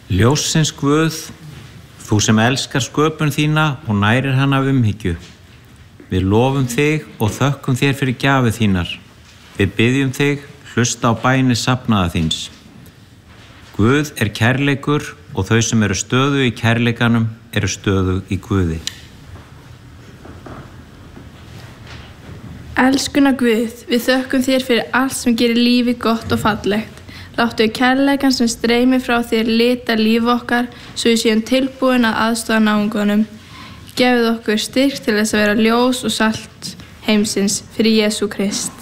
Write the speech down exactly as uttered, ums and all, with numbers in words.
Ljóssins Guð, þú sem elskar sköpun þína og nærir hana af umhyggju. Við lofum þig og þökkum þér fyrir gjafir þínar. Við biðjum þig, hlusta á bænir safnaða þíns. Guð er kærleikur og þau sem eru stöðu í kærleikanum eru stöðu í Guði. Elskuna Guð, við þökkum þér fyrir allt sem gerir lífi gott og fallegt. Láttu kærleikann sem streymir frá þér lita líf okkar svo við séum tilbúin að aðstoða náunganum. Gefið okkur styrk til þess að vera ljós og salt heimsins fyrir Jesú Krist.